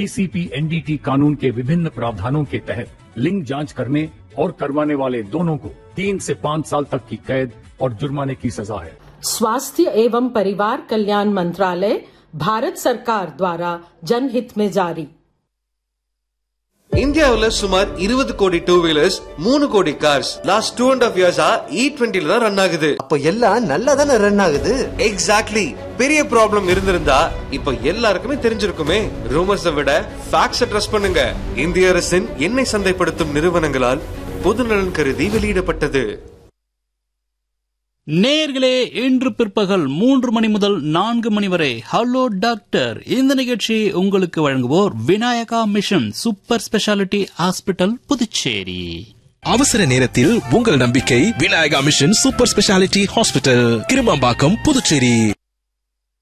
PCP NDT कानून के विभिन्न प्रावधानों के तहत लिंग जांच करने और करवाने वाले दोनों को 3 से 5 साल तक की कैद और जुर्माने की सजा है। स्वास्थ्य एवं परिवार कल्याण मंत्रालय, भारत सरकार द्वारा जनहित में जारी। இந்தியாவுல சுமார் 20 கோடி 2 வீலர்ஸ் 3 கோடி கார்ஸ் லாஸ்ட் 2.5 இயர்ஸா E20 தான் ரன் ஆகுது. அப்ப எல்லாம் நல்லா தானே ரன் ஆகுது. எக்ஸாக்ட்லி. பெரிய ப்ராப்ளம் இருந்திருந்தா இப்ப எல்லாருக்குமே தெரிஞ்சிருக்குமே. ரூமர்ஸை விட ஃபேக்ட்ஸை ட்ரஸ்ட் பண்ணுங்க. இந்திய அரசின் எண்ணெய் சந்தைப்படுத்தும் நிறுவனங்களால் பொதுநலன் கருதி வெளியிடப்பட்டது. நேயர்களே, இன்று பிற்பகல் 3 மணி முதல் 4 மணி வரை ஹலோ டாக்டர் இந்த நிகழ்ச்சி உங்களுக்கு வழங்குவோர் Vinayaka mission super speciality hospital, Puducherry. அவசர நேரத்தில் உங்கள் நம்பிக்கை Vinayaka mission super speciality hospital, Kirumampakkam, Puducherry.